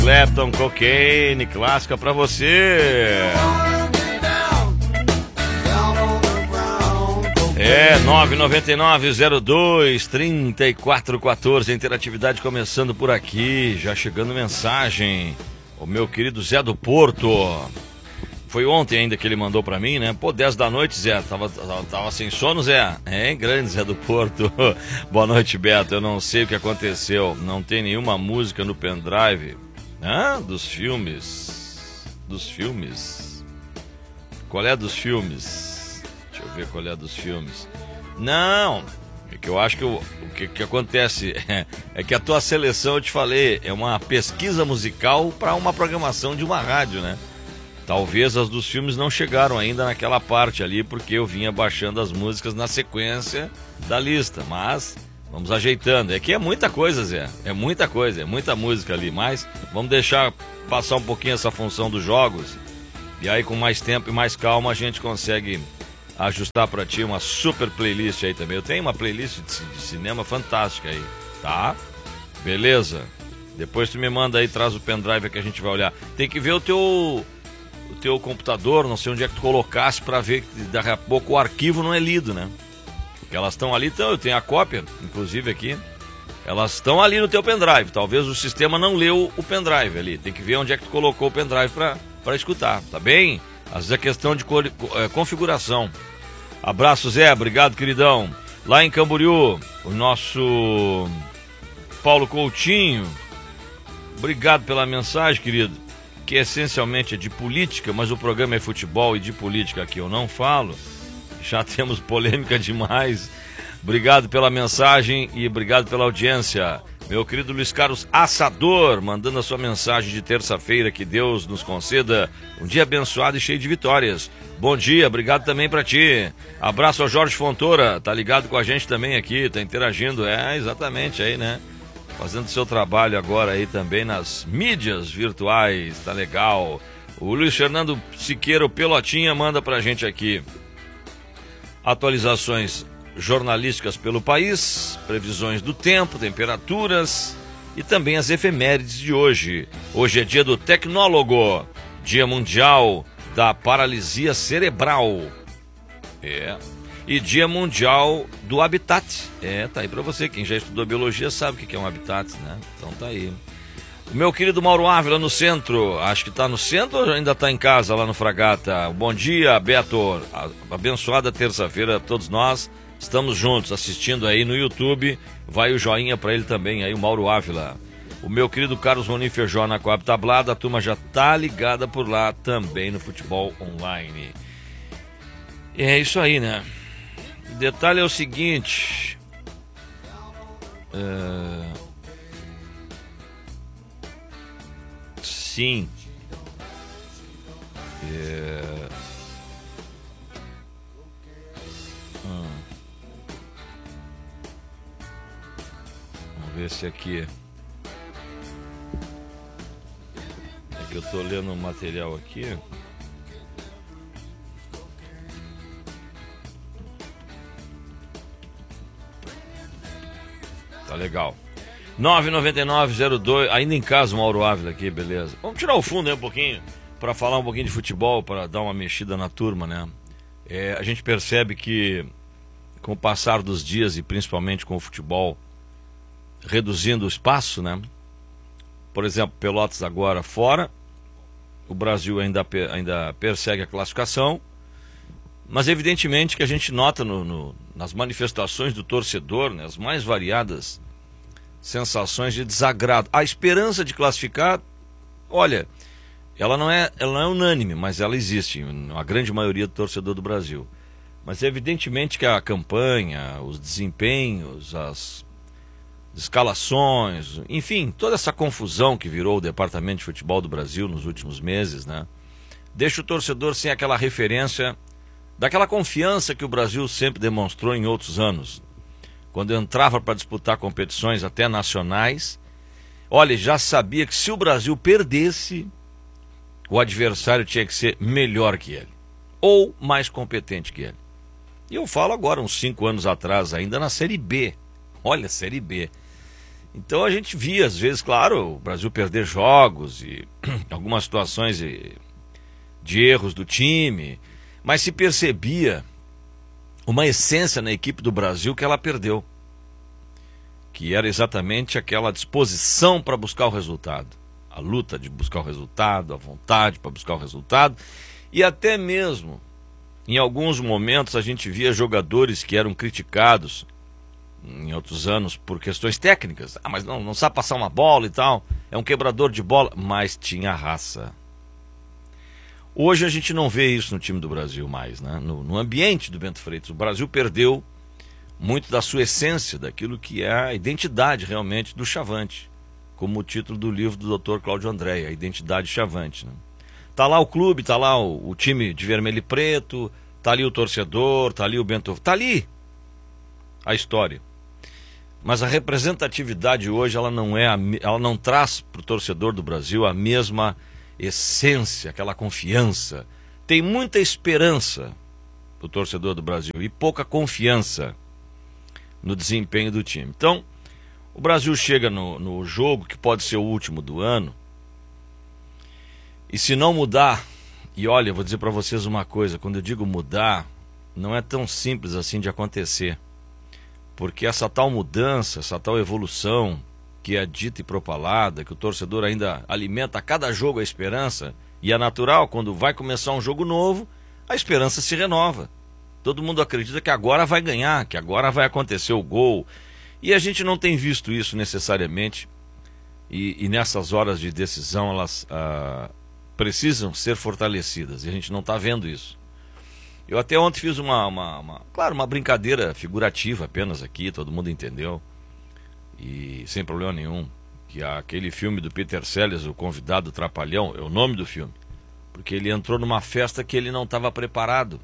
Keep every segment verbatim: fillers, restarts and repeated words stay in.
Clapton, Cocaine, clássica pra você. É, nove nove nove, zero dois, três quatro um quatro, interatividade começando por aqui, já chegando mensagem. O meu querido Zé do Porto. Foi ontem ainda que ele mandou pra mim, né? Pô, dez da noite, Zé. Tava, tava, tava sem sono, Zé? É, grande Zé do Porto. Boa noite, Beto. Eu não sei o que aconteceu. Não tem nenhuma música no pendrive. Ah, dos filmes. Dos filmes. Qual é dos filmes? Deixa eu ver qual é dos filmes. Não. É que eu acho que o, o que, que acontece é, é que a tua seleção, eu te falei, é uma pesquisa musical para uma programação de uma rádio, né? Talvez as dos filmes não chegaram ainda naquela parte ali, porque eu vinha baixando as músicas na sequência da lista, mas vamos ajeitando. É que é muita coisa, Zé, é muita coisa, é muita música ali, mas vamos deixar passar um pouquinho essa função dos jogos, e aí com mais tempo e mais calma a gente consegue ajustar pra ti uma super playlist aí também. Eu tenho uma playlist de, de cinema fantástica aí, tá? Beleza? Depois tu me manda aí, traz o pendrive que a gente vai olhar. Tem que ver o teu... o teu computador, não sei onde é que tu colocasse pra ver que daqui a pouco o arquivo não é lido, né? Porque elas estão ali, então eu tenho a cópia, inclusive aqui, elas estão ali no teu pendrive, talvez o sistema não leu o pendrive ali, tem que ver onde é que tu colocou o pendrive pra, pra escutar, tá bem? Às vezes é questão de co- é, configuração. Abraço, Zé, obrigado, queridão. Lá em Camboriú, o nosso Paulo Coutinho, obrigado pela mensagem, querido, que essencialmente é de política, mas o programa é futebol e de política aqui eu não falo. Já temos polêmica demais. Obrigado pela mensagem e obrigado pela audiência. Meu querido Luiz Carlos Assador, mandando a sua mensagem de terça-feira, que Deus nos conceda um dia abençoado e cheio de vitórias. Bom dia, obrigado também pra ti. Abraço ao Jorge Fontoura, tá ligado com a gente também aqui, tá interagindo, é, exatamente aí, né? Fazendo seu trabalho agora aí também nas mídias virtuais, tá legal. O Luiz Fernando Siqueira, o Pelotinha, manda pra gente aqui atualizações jornalísticas pelo país, previsões do tempo, temperaturas e também as efemérides de hoje. Hoje é dia do tecnólogo, dia mundial da paralisia cerebral. É... E Dia Mundial do Habitat. É, tá aí pra você. Quem já estudou biologia sabe o que é um habitat, né? Então tá aí. O meu querido Mauro Ávila no centro. Acho que tá no centro ou ainda tá em casa lá no Fragata? Bom dia, Beto. Abençoada terça-feira a todos nós. Estamos juntos assistindo aí no YouTube. Vai o joinha pra ele também aí, o Mauro Ávila. O meu querido Carlos Ronim Feijó na Coab Tablada. A turma já tá ligada por lá também no futebol online. É isso aí, né? O detalhe é o seguinte, uh, sim, é, hum, vamos ver se aqui, é que eu tô lendo um material aqui. Tá legal. nove nove nove zero dois, ainda em casa o Mauro Ávila aqui, beleza. Vamos tirar o fundo aí um pouquinho, para falar um pouquinho de futebol, para dar uma mexida na turma, né? É, a gente percebe que com o passar dos dias e principalmente com o futebol reduzindo o espaço, né? Por exemplo, Pelotas agora fora, o Brasil ainda, ainda persegue a classificação, mas evidentemente que a gente nota no, no, nas manifestações do torcedor, né, as mais variadas sensações de desagrado. A esperança de classificar, olha, ela não é, ela não é unânime, mas ela existe, a grande maioria do torcedor do Brasil. Mas evidentemente que a campanha, os desempenhos, as escalações, enfim, toda essa confusão que virou o Departamento de Futebol do Brasil nos últimos meses, né, deixa o torcedor sem aquela referência daquela confiança que o Brasil sempre demonstrou em outros anos. Quando entrava para disputar competições até nacionais, olha, já sabia que se o Brasil perdesse, o adversário tinha que ser melhor que ele, ou mais competente que ele. E eu falo agora, uns cinco anos atrás, ainda na Série B. Olha, Série B. Então a gente via, às vezes, claro, o Brasil perder jogos e algumas situações de, de erros do time, mas se percebia uma essência na equipe do Brasil que ela perdeu, que era exatamente aquela disposição para buscar o resultado, a luta de buscar o resultado, a vontade para buscar o resultado, e até mesmo, em alguns momentos, a gente via jogadores que eram criticados em outros anos por questões técnicas. Ah, mas não, não sabe passar uma bola e tal, é um quebrador de bola, mas tinha raça. Hoje a gente não vê isso no time do Brasil mais, né? No, no ambiente do Bento Freitas. O Brasil perdeu muito da sua essência, daquilo que é a identidade realmente do Chavante, como o título do livro do doutor Cláudio André, a identidade Chavante, né? Tá lá o clube, tá lá o, o time de vermelho e preto, tá ali o torcedor, tá ali o Bento, tá ali a história. Mas a representatividade hoje, ela não é, a, ela não traz para o torcedor do Brasil a mesma essência, aquela confiança. Tem muita esperança para o torcedor do Brasil e pouca confiança no desempenho do time. Então, o Brasil chega no, no jogo que pode ser o último do ano, e se não mudar, e olha, eu vou dizer para vocês uma coisa, quando eu digo mudar, não é tão simples assim de acontecer. Porque essa tal mudança, essa tal evolução que é dita e propalada, que o torcedor ainda alimenta a cada jogo a esperança, e é natural, quando vai começar um jogo novo, a esperança se renova. Todo mundo acredita que agora vai ganhar, que agora vai acontecer o gol. E a gente não tem visto isso necessariamente, e, e nessas horas de decisão elas ah, precisam ser fortalecidas, e a gente não está vendo isso. Eu até ontem fiz uma, uma, uma, claro, uma brincadeira figurativa apenas aqui, todo mundo entendeu, e sem problema nenhum, que aquele filme do Peter Sellers, O Convidado Trapalhão, é o nome do filme, porque ele entrou numa festa que ele não estava preparado,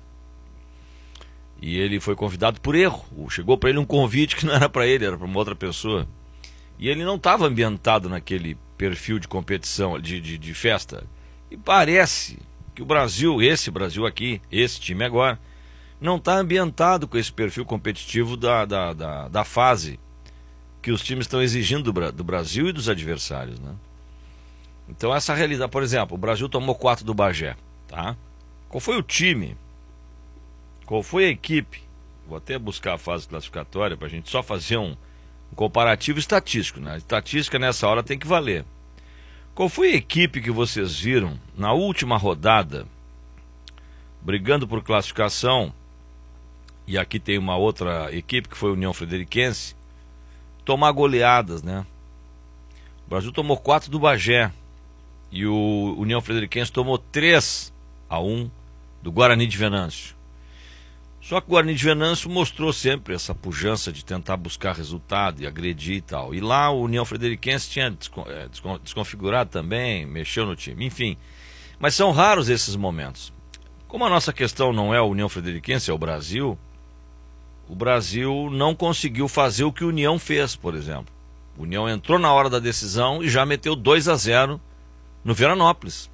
e ele foi convidado por erro, chegou para ele um convite que não era para ele, era para uma outra pessoa, e ele não estava ambientado naquele perfil de competição, de, de, de festa, e parece que o Brasil, esse Brasil aqui, esse time agora, não está ambientado com esse perfil competitivo da, da, da, da fase que os times estão exigindo do, do Brasil e dos adversários, né? Então essa realidade, por exemplo, o Brasil tomou quatro do Bagé, tá? Qual foi o time? Qual foi a equipe? Vou até buscar a fase classificatória para a gente só fazer um, um comparativo estatístico, né? A estatística nessa hora tem que valer. Qual foi a equipe que vocês viram na última rodada, brigando por classificação, e aqui tem uma outra equipe que foi a União Frederiquense, tomar goleadas, né? O Brasil tomou quatro do Bagé e o União Frederiquense tomou três a um do Guarani de Venâncio. Só que o Guarani de Venâncio mostrou sempre essa pujança de tentar buscar resultado e agredir e tal. E lá o União Frederiquense tinha desconfigurado também, mexeu no time, enfim. Mas são raros esses momentos. Como a nossa questão não é a União Frederiquense, é o Brasil, o Brasil não conseguiu fazer o que a União fez, por exemplo. O União entrou na hora da decisão e já meteu dois a zero no Veranópolis.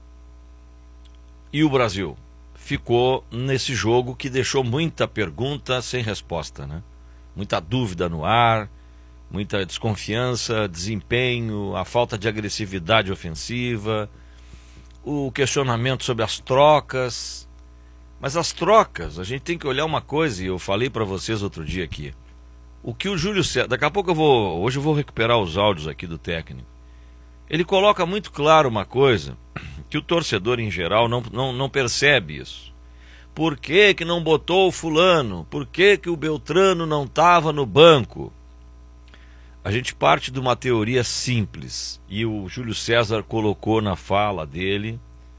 E o Brasil ficou nesse jogo que deixou muita pergunta sem resposta, né? Muita dúvida no ar, muita desconfiança, desempenho, a falta de agressividade ofensiva, o questionamento sobre as trocas. Mas as trocas, a gente tem que olhar uma coisa, e eu falei para vocês outro dia aqui. O que o Júlio César, daqui a pouco eu vou, hoje eu vou recuperar os áudios aqui do técnico. Ele coloca muito claro uma coisa, que o torcedor em geral não, não, não percebe isso. Por que que não botou o fulano? Por que que o Beltrano não estava no banco? A gente parte de uma teoria simples, e o Júlio César colocou na fala dele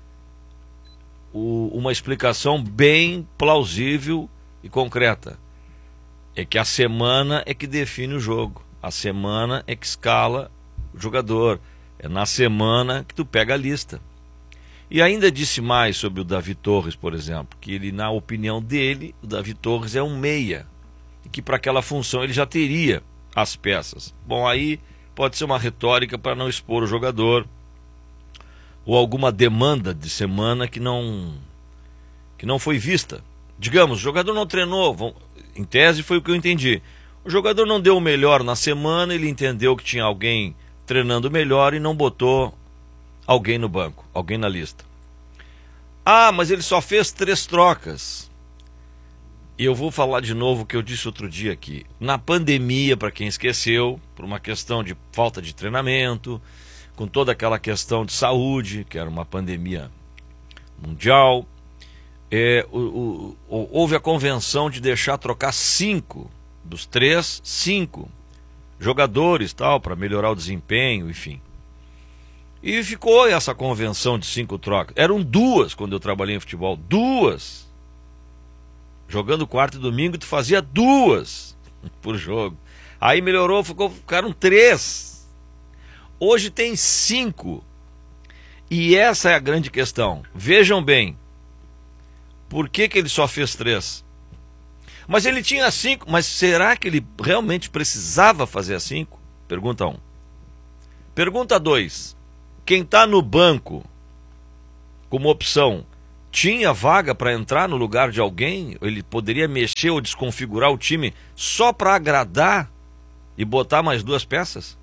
o, uma explicação bem plausível e concreta. É que a semana é que define o jogo, a semana é que escala o jogador, é na semana que tu pega a lista. E ainda disse mais sobre o Davi Torres, por exemplo, que ele, na opinião dele, o Davi Torres é um meia, e que para aquela função ele já teria as peças. Bom, aí pode ser uma retórica para não expor o jogador, ou alguma demanda de semana que não, que não foi vista. Digamos, o jogador não treinou, vão, em tese foi o que eu entendi. O jogador não deu o melhor na semana, ele entendeu que tinha alguém treinando melhor e não botou alguém no banco, alguém na lista. Ah, mas ele só fez três trocas. E eu vou falar de novo o que eu disse outro dia aqui. Na pandemia, para quem esqueceu, por uma questão de falta de treinamento, com toda aquela questão de saúde, que era uma pandemia mundial, é, o, o, o, houve a convenção de deixar trocar cinco, dos três, cinco jogadores, tal, para melhorar o desempenho, enfim. E ficou essa convenção de cinco trocas. Eram duas quando eu trabalhei em futebol, duas. Jogando quarta e domingo, tu fazia duas por jogo. Aí melhorou, ficou, ficaram três. Hoje tem cinco. E essa é a grande questão. Vejam bem, por que que ele só fez três? Mas ele tinha cinco, mas será que ele realmente precisava fazer as cinco? Pergunta um. Pergunta dois. Quem está no banco como opção, tinha vaga para entrar no lugar de alguém? Ele poderia mexer ou desconfigurar o time só para agradar e botar mais duas peças?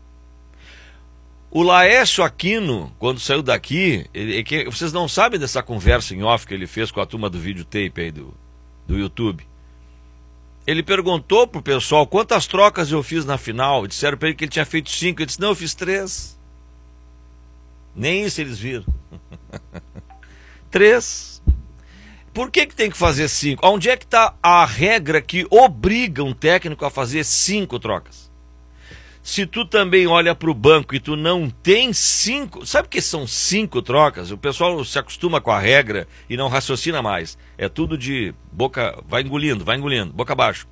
O Laércio Aquino, quando saiu daqui, ele, ele, vocês não sabem dessa conversa em off que ele fez com a turma do videotape aí do, do YouTube. Ele perguntou pro pessoal quantas trocas eu fiz na final. Disseram para ele que ele tinha feito cinco. Ele disse, não, eu fiz três. Nem isso eles viram. Três. Por que que tem que fazer cinco? Onde é que está a regra que obriga um técnico a fazer cinco trocas? Se tu também olha para o banco e tu não tem cinco... Sabe o que são cinco trocas? O pessoal se acostuma com a regra e não raciocina mais. É tudo de boca... Vai engolindo, vai engolindo, boca abaixo.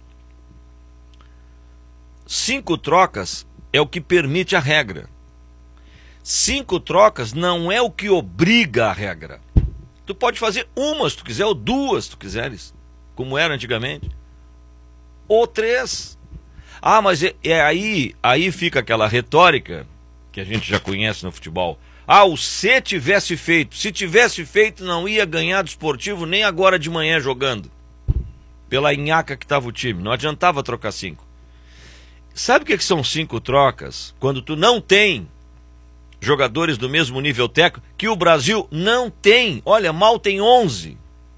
Cinco trocas é o que permite a regra. Cinco trocas não é o que obriga a regra. Tu pode fazer uma se tu quiser, ou duas se tu quiseres, como era antigamente. Ou três. Ah, mas é, é aí, aí fica aquela retórica que a gente já conhece no futebol. Ah, o se tivesse feito. Se tivesse feito, não ia ganhar do Esportivo nem agora de manhã jogando. Pela nhaca que estava o time. Não adiantava trocar cinco. Sabe o que, que são cinco trocas? Quando tu não tem jogadores do mesmo nível técnico, que o Brasil não tem. Olha, mal tem onze.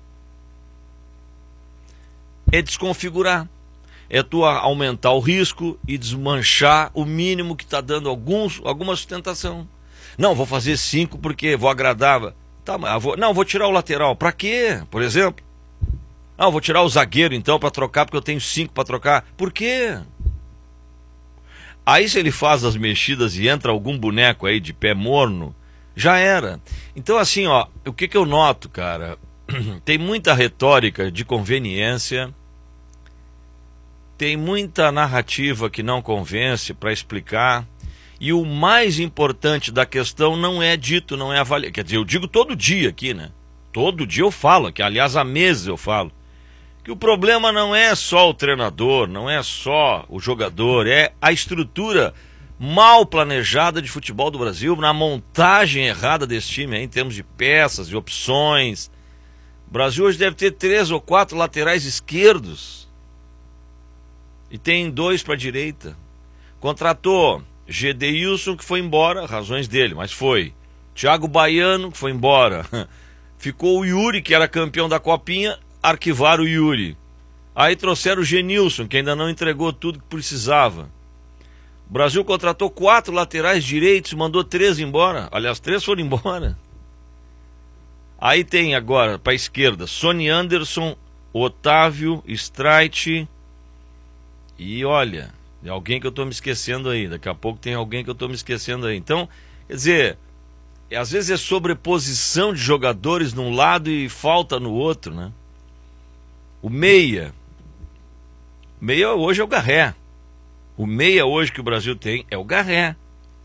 É desconfigurar. É tu aumentar o risco e desmanchar o mínimo que está dando alguns, alguma sustentação. Não, vou fazer cinco porque vou agradar. Tá, mas vou, não, vou tirar o lateral. Para quê, por exemplo? Não, vou tirar o zagueiro então para trocar porque eu tenho cinco para trocar. Por quê? Aí se ele faz as mexidas e entra algum boneco aí de pé morno, já era. Então assim, ó, o que que eu noto, cara? Tem muita retórica de conveniência, tem muita narrativa que não convence para explicar, e o mais importante da questão não é dito, não é avaliado. Quer dizer, eu digo todo dia aqui, né? Todo dia eu falo, que aliás há meses eu falo, que o problema não é só o treinador, não é só o jogador, é a estrutura mal planejada de futebol do Brasil, na montagem errada desse time aí, em termos de peças e opções. O Brasil hoje deve ter três ou quatro laterais esquerdos e tem dois para a direita. Contratou Gedeilson, que foi embora, razões dele, mas foi. Thiago Baiano, que foi embora. Ficou o Yuri, que era campeão da Copinha, arquivaram o Yuri. Aí trouxeram o Genilson, que ainda não entregou tudo que precisava. O Brasil contratou quatro laterais direitos, mandou três embora. Aliás, três foram embora. Aí tem agora, para a esquerda, Sonny Anderson, Otávio, Streit. E olha, é alguém que eu estou me esquecendo aí. Daqui a pouco tem alguém que eu estou me esquecendo aí. Então, quer dizer, às vezes é sobreposição de jogadores num lado e falta no outro, né? O meia. O meia hoje é o Garré. O meia hoje que o Brasil tem é o Garré.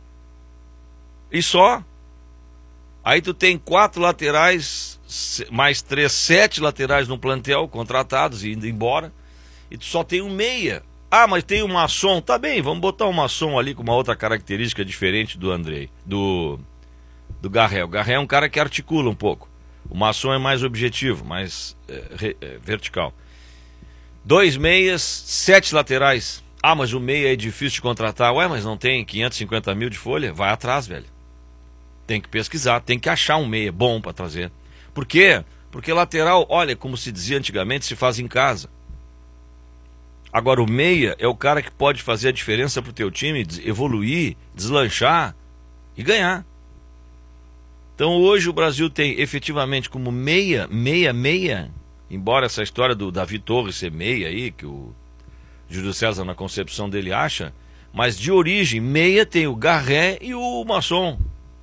E só. Aí tu tem quatro laterais, mais três, sete laterais no plantel, contratados e indo embora. E tu só tem um meia. Ah, mas tem o Masson. Tá bem, vamos botar o Masson ali com uma outra característica diferente do Andrei, do, do Garré. O Garré é um cara que articula um pouco. O Masson é mais objetivo, mais é, é, vertical. Dois meias, sete laterais. Ah, mas o meia é difícil de contratar. Ué, mas não tem quinhentos e cinquenta mil de folha? Vai atrás, velho. Tem que pesquisar, tem que achar um meia bom para trazer. Por quê? Porque lateral, olha, como se dizia antigamente, se faz em casa. Agora o meia é o cara que pode fazer a diferença pro teu time, evoluir, deslanchar e ganhar. Então hoje o Brasil tem efetivamente como meia, meia, meia, embora essa história do Davi Torres ser meia aí, que o Júlio César na concepção dele acha, mas de origem, meia tem o Garré e o Masson.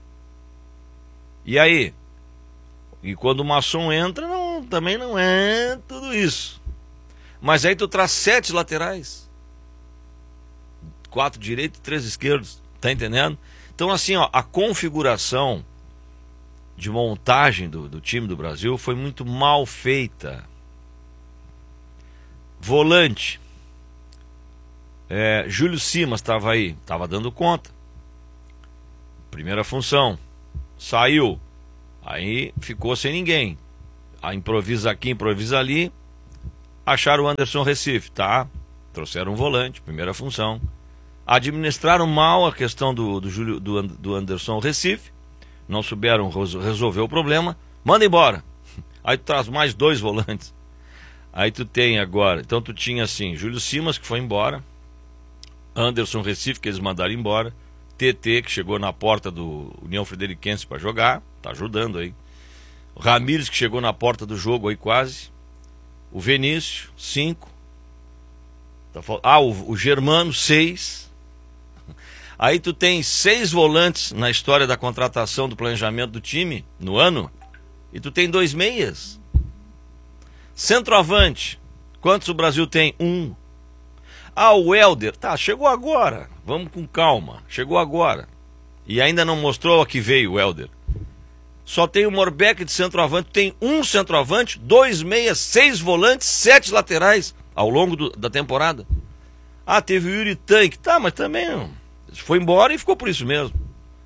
E aí? E quando o Masson entra, não, também não é tudo isso. Mas aí tu traz sete laterais. Quatro direitos e três esquerdos. Tá entendendo? Então assim, ó, a configuração de montagem do, do time do Brasil foi muito mal feita. Volante. É, Júlio Simas estava aí. Estava dando conta. Primeira função. Saiu. Aí ficou sem ninguém. A improvisa aqui, improvisa ali. Acharam o Anderson Recife, tá? Trouxeram um volante, primeira função. Administraram mal a questão do, do, Júlio, do, do Anderson Recife. Não souberam resolver o problema. Manda embora. Aí tu traz mais dois volantes. Aí tu tem agora. Então tu tinha assim, Júlio Simas, que foi embora. Anderson Recife, que eles mandaram embora. T T, que chegou na porta do União Frederiquense para jogar. Tá ajudando aí. O Ramires, que chegou na porta do jogo aí quase. O Vinícius, cinco. Tá fal... Ah, o, o Germano, seis. Aí tu tem seis volantes na história da contratação do planejamento do time, no ano. E tu tem dois meias. Centroavante. Quantos o Brasil tem? Um. Ah, o Helder. Tá, chegou agora. Vamos com calma. Chegou agora. E ainda não mostrou a que veio o Helder. Só tem o Morbeck de centroavante, tem um centroavante, dois meias, seis volantes, sete laterais ao longo do, da temporada. Ah, teve o Yuri Tanque, tá, mas também não. Foi embora e ficou por isso mesmo.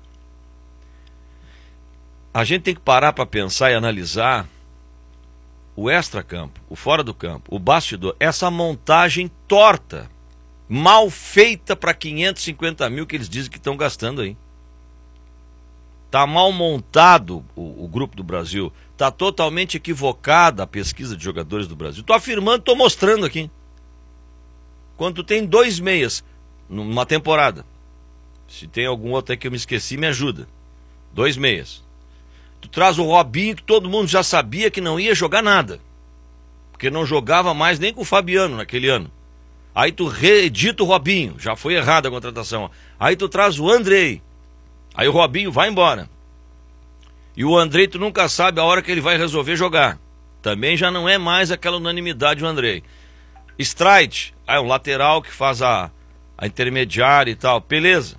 A gente tem que parar para pensar e analisar o extra-campo, o fora do campo, o bastidor, essa montagem torta, mal feita para quinhentos e cinquenta mil que eles dizem que estão gastando aí. Está mal montado o, o grupo do Brasil. Está totalmente equivocada a pesquisa de jogadores do Brasil. Estou afirmando, estou mostrando aqui. Quando tu tem dois meias numa temporada, se tem algum outro aí que eu me esqueci, me ajuda. Dois meias. Tu traz o Robinho, que todo mundo já sabia que não ia jogar nada. Porque não jogava mais nem com o Fabiano naquele ano. Aí tu reedita o Robinho. Já foi errada a contratação. Aí tu traz o Andrei. Aí o Robinho vai embora. E o Andrei, tu nunca sabe a hora que ele vai resolver jogar. Também já não é mais aquela unanimidade o Andrei. Stride, aí um lateral que faz a, a intermediária e tal. Beleza.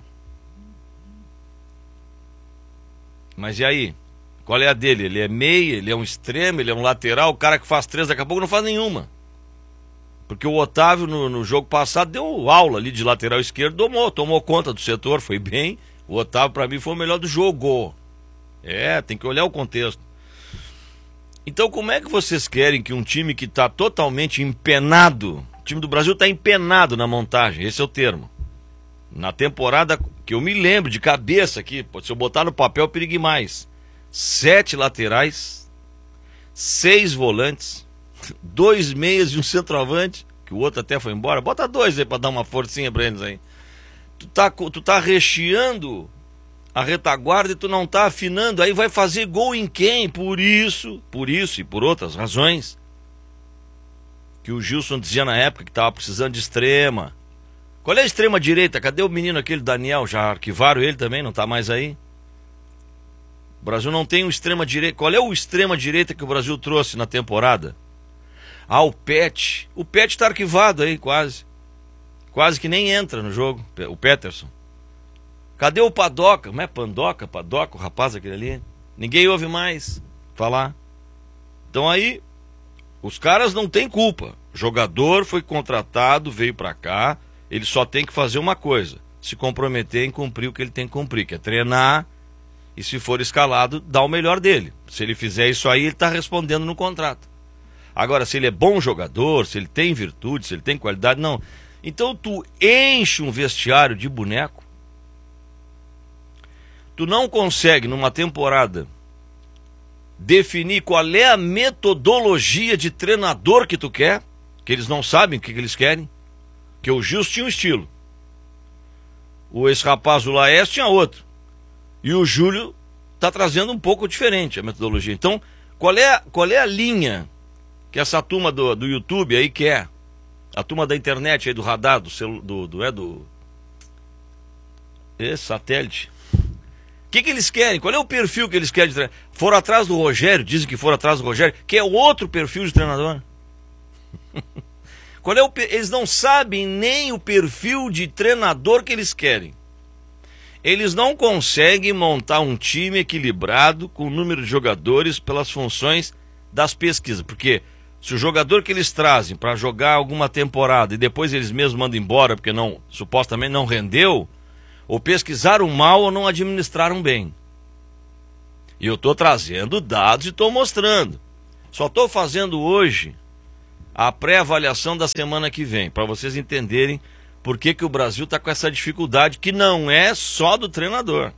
Mas e aí? Qual é a dele? Ele é meia, ele é um extremo, ele é um lateral. O cara que faz três daqui a pouco não faz nenhuma. Porque o Otávio no, no jogo passado deu aula ali de lateral esquerdo, tomou, tomou conta do setor, foi bem. O Otávio, para mim, foi o melhor do jogo. É, tem que olhar o contexto. Então, como é que vocês querem que um time que está totalmente empenado, o time do Brasil está empenado na montagem, esse é o termo. Na temporada, que eu me lembro de cabeça aqui, se eu botar no papel, perigue mais. Sete laterais, seis volantes, dois meias e um centroavante, que o outro até foi embora. Bota dois aí para dar uma forcinha para eles aí. Tu tá, tu tá recheando a retaguarda e tu não tá afinando, aí vai fazer gol em quem? Por isso, por isso e por outras razões, que o Gilson dizia na época que tava precisando de extrema. Qual é a extrema direita? Cadê o menino aquele Daniel? Já arquivaram ele também, não tá mais aí? O Brasil não tem um extrema direita. Qual é o extrema direita que o Brasil trouxe na temporada? Ah, o Pet. O Pet tá arquivado aí quase. Quase que nem entra no jogo, o Peterson. Cadê o Padoca? Não é Pandoca, Padoca, o rapaz aquele ali? Ninguém ouve mais falar. Então aí, os caras não têm culpa. O jogador foi contratado, veio pra cá, ele só tem que fazer uma coisa: se comprometer em cumprir o que ele tem que cumprir, que é treinar, e se for escalado, dar o melhor dele. Se ele fizer isso aí, ele tá respondendo no contrato. Agora, se ele é bom jogador, se ele tem virtude, se ele tem qualidade, não. Então tu enche um vestiário de boneco. Tu não consegue, numa temporada, definir qual é a metodologia de treinador que tu quer, que eles não sabem o que, que eles querem, que o Gils tinha um estilo. O ex-rapaz, o Laes, tinha outro. E o Júlio está trazendo um pouco diferente a metodologia. Então, qual é, qual é a linha que essa turma do, do YouTube aí quer? A turma da internet aí, do radar, do, celu, do, do, é do é, satélite. O que, que eles querem? Qual é o perfil que eles querem de treinador? Foram atrás do Rogério, dizem que foram atrás do Rogério, que é outro perfil de treinador. Qual é o, eles não sabem nem o perfil de treinador que eles querem. Eles não conseguem montar um time equilibrado com o número de jogadores pelas funções das pesquisas. Porque se o jogador que eles trazem para jogar alguma temporada e depois eles mesmos mandam embora porque não, supostamente não rendeu, ou pesquisaram mal ou não administraram bem. E eu estou trazendo dados e estou mostrando. Só estou fazendo hoje a pré-avaliação da semana que vem, para vocês entenderem por que, que o Brasil está com essa dificuldade, que não é só do treinador.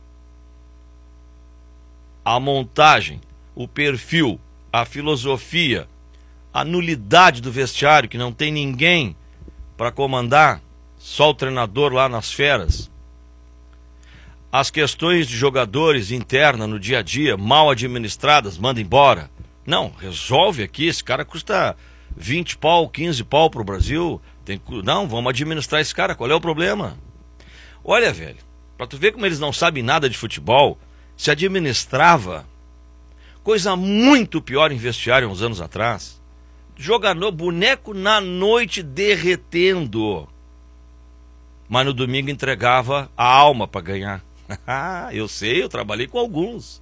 A montagem, o perfil, a filosofia, a nulidade do vestiário, que não tem ninguém para comandar, só o treinador lá nas feras. As questões de jogadores internas no dia a dia, mal administradas, manda embora. Não, resolve aqui, esse cara custa vinte pau, quinze pau pro Brasil. Tem, não, vamos administrar esse cara, qual é o problema? Olha, velho, pra tu ver como eles não sabem nada de futebol, se administrava coisa muito pior em vestiário uns anos atrás. Jogador, boneco na noite derretendo. Mas no domingo entregava a alma para ganhar. Eu sei, eu trabalhei com alguns.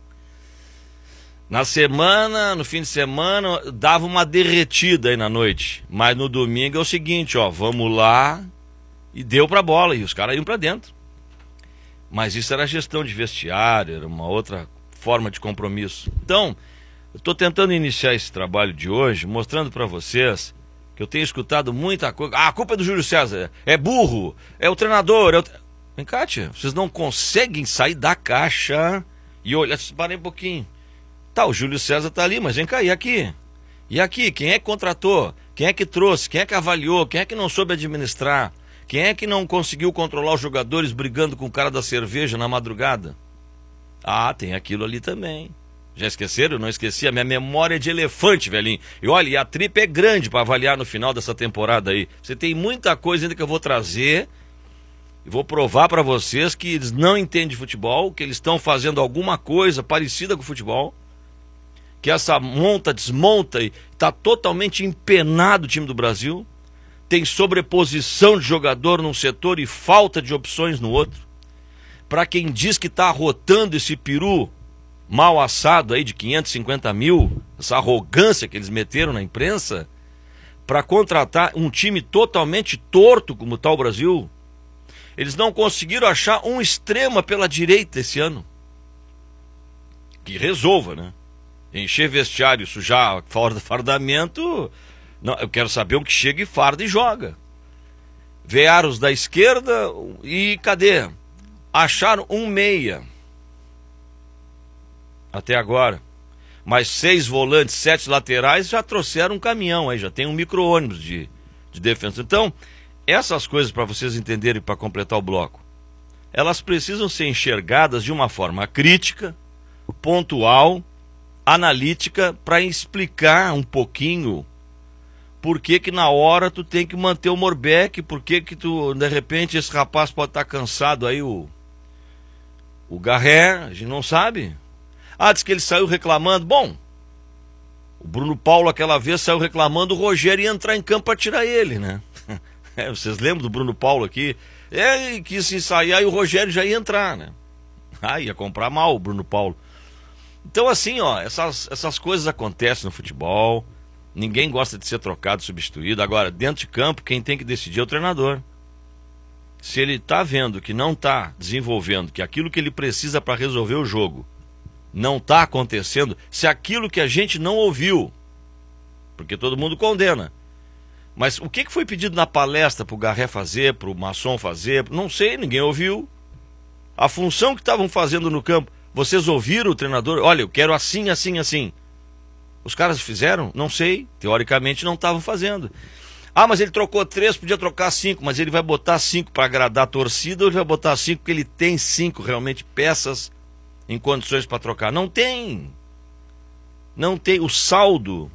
Na semana, no fim de semana, dava uma derretida aí na noite. Mas no domingo é o seguinte, ó, vamos lá, e deu pra bola, e os caras iam pra dentro. Mas isso era gestão de vestiário, era uma outra forma de compromisso. Então, eu tô tentando iniciar esse trabalho de hoje, mostrando pra vocês que eu tenho escutado muita coisa. Ah, a culpa é do Júlio César, é burro, é o treinador. É o... Vem cá, tia, vocês não conseguem sair da caixa e olhar, parem um pouquinho. Tá, o Júlio César tá ali, mas vem cá, e aqui? E aqui, quem é que contratou? Quem é que trouxe? Quem é que avaliou? Quem é que não soube administrar? Quem é que não conseguiu controlar os jogadores brigando com o cara da cerveja na madrugada? Ah, tem aquilo ali também. Já esqueceram? Eu não esqueci, a minha memória é de elefante, velhinho. E olha, e a tripa é grande para avaliar no final dessa temporada aí. Você tem muita coisa ainda que eu vou trazer e vou provar para vocês que eles não entendem de futebol, que eles estão fazendo alguma coisa parecida com o futebol, que essa monta, desmonta e está totalmente empenado o time do Brasil, tem sobreposição de jogador num setor e falta de opções no outro. Para quem diz que está arrotando esse peru mal assado aí de quinhentos e cinquenta mil, essa arrogância que eles meteram na imprensa, para contratar um time totalmente torto como está o Brasil, eles não conseguiram achar um extrema pela direita esse ano. Que resolva, né? Encher vestiário, sujar fora do fardamento, não, eu quero saber um que chega e farda e joga. Vearam os da esquerda e cadê? Acharam um meia. Até agora. Mas seis volantes, sete laterais, já trouxeram um caminhão aí, já tem um micro-ônibus de, de defesa. Então, essas coisas para vocês entenderem, para completar o bloco, elas precisam ser enxergadas de uma forma crítica, pontual, analítica, para explicar um pouquinho por que que na hora tu tem que manter o Morbeck, por que que tu, de repente, esse rapaz pode estar cansado aí, o, o Garré, a gente não sabe. Ah, diz que ele saiu reclamando. Bom, o Bruno Paulo aquela vez saiu reclamando, o Rogério ia entrar em campo para tirar ele, né? É, vocês lembram do Bruno Paulo aqui? Ele quis ensaiar e o Rogério já ia entrar, né? Ah, ia comprar mal o Bruno Paulo. Então assim, ó, essas, essas coisas acontecem no futebol, ninguém gosta de ser trocado, substituído. Agora, dentro de campo, quem tem que decidir é o treinador. Se ele está vendo que não está desenvolvendo, que aquilo que ele precisa para resolver o jogo não está acontecendo, se aquilo que a gente não ouviu, porque todo mundo condena. Mas o que foi pedido na palestra para o Garré fazer, para o Masson fazer? Não sei, ninguém ouviu. A função que estavam fazendo no campo, vocês ouviram o treinador? Olha, eu quero assim, assim, assim. Os caras fizeram? Não sei, teoricamente não estavam fazendo. Ah, mas ele trocou três, podia trocar cinco, mas ele vai botar cinco para agradar a torcida ou ele vai botar cinco porque ele tem cinco realmente peças em condições para trocar? Não tem. Não tem. O saldo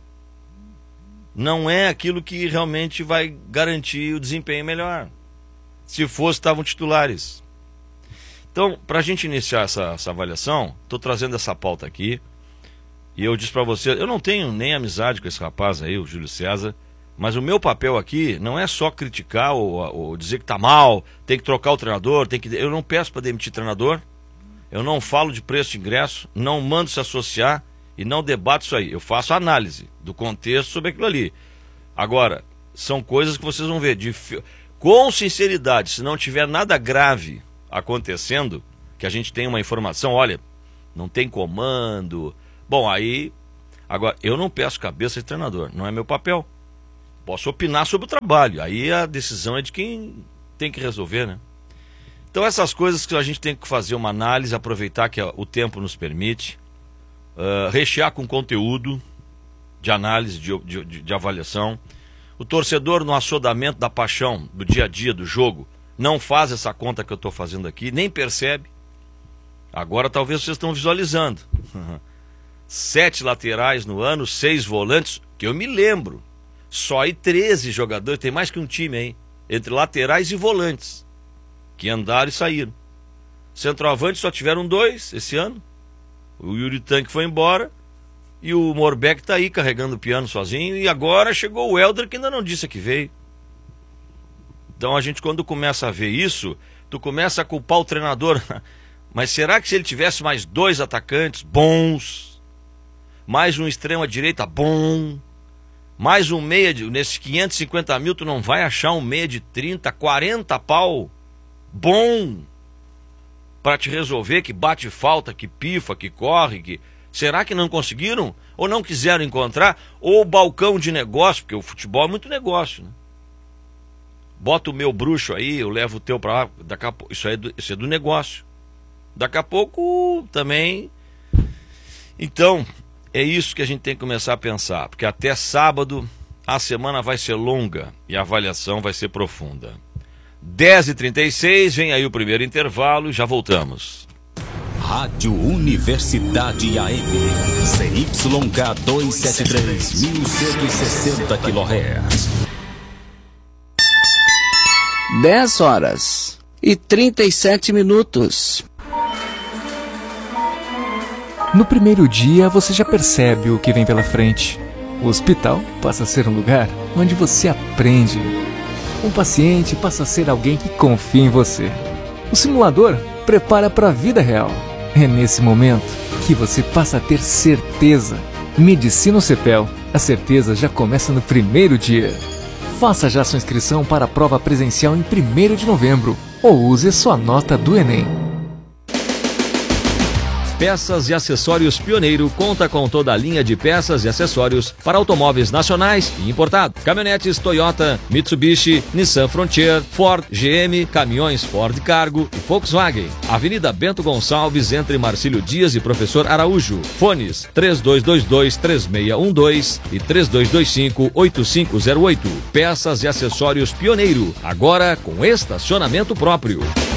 não é aquilo que realmente vai garantir o desempenho melhor. Se fosse, estavam titulares. Então, para a gente iniciar essa, essa avaliação, estou trazendo essa pauta aqui. E eu disse para você, eu não tenho nem amizade com esse rapaz aí, o Júlio César. Mas o meu papel aqui não é só criticar ou, ou dizer que está mal, tem que trocar o treinador, tem que... Eu não peço para demitir treinador, eu não falo de preço de ingresso, não mando se associar e não debato isso aí. Eu faço análise do contexto sobre aquilo ali. Agora, são coisas que vocês vão ver. De... Com sinceridade, se não tiver nada grave acontecendo, que a gente tem uma informação, olha, não tem comando... Bom, aí... Agora, eu não peço cabeça de treinador, não é meu papel. Posso opinar sobre o trabalho, aí a decisão é de quem tem que resolver, né? Então essas coisas que a gente tem que fazer uma análise, aproveitar que o tempo nos permite, uh, rechear com conteúdo de análise, de, de, de avaliação. O torcedor no assodamento da paixão, do dia a dia, do jogo, não faz essa conta que eu estou fazendo aqui, nem percebe. Agora talvez vocês estão visualizando. Sete laterais no ano, seis volantes, que eu me lembro. Só aí treze jogadores, tem mais que um time aí, entre laterais e volantes, que andaram e saíram. Centroavante só tiveram dois esse ano. O Yuri Tanque foi embora e o Morbeck tá aí carregando o piano sozinho. E agora chegou o Helder, que ainda não disse que veio. Então a gente, quando começa a ver isso, tu começa a culpar o treinador. Mas será que se ele tivesse mais dois atacantes bons, mais um extrema-direita bom, mais um meia, de, nesses quinhentos e cinquenta mil, tu não vai achar um meia de trinta, quarenta pau bom para te resolver, que bate falta, que pifa, que corre, que... Será que não conseguiram? Ou não quiseram encontrar? Ou balcão de negócio, porque o futebol é muito negócio, né? Bota o meu bruxo aí, eu levo o teu para lá, daqui a pouco, isso, aí é do, isso é do negócio. Daqui a pouco também. Então, é isso que a gente tem que começar a pensar, porque até sábado a semana vai ser longa e a avaliação vai ser profunda. dez e trinta e seis, vem aí o primeiro intervalo e já voltamos. Rádio Universidade A M, C Y K duzentos e setenta e três, mil cento e sessenta quilohertz. dez horas e trinta e sete minutos. No primeiro dia, você já percebe o que vem pela frente. O hospital passa a ser um lugar onde você aprende. Um paciente passa a ser alguém que confia em você. O simulador prepara para a vida real. É nesse momento que você passa a ter certeza. Medicina Cepel, a certeza já começa no primeiro dia. Faça já sua inscrição para a prova presencial em primeiro de novembro ou use sua nota do Enem. Peças e Acessórios Pioneiro conta com toda a linha de peças e acessórios para automóveis nacionais e importados. Caminhonetes Toyota, Mitsubishi, Nissan Frontier, Ford, G M, caminhões Ford Cargo e Volkswagen. Avenida Bento Gonçalves, entre Marcílio Dias e Professor Araújo. Fones três dois dois dois, três seis um dois e três dois dois cinco, oito cinco zero oito. Peças e Acessórios Pioneiro, agora com estacionamento próprio.